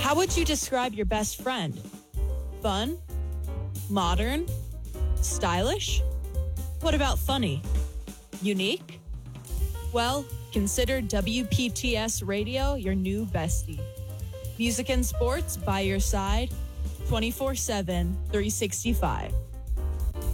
How would you describe your best friend? Fun? Modern? Stylish? What about funny? Unique? Well, consider WPTS Radio your new bestie. Music and sports by your side 24/7, 365.